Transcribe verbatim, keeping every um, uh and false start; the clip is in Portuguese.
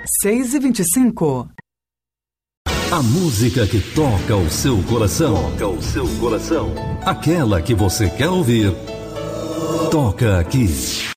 seis e vinte e cinco. A música que toca o seu coração. Toca o seu coração. Aquela que você quer ouvir. Toca aqui.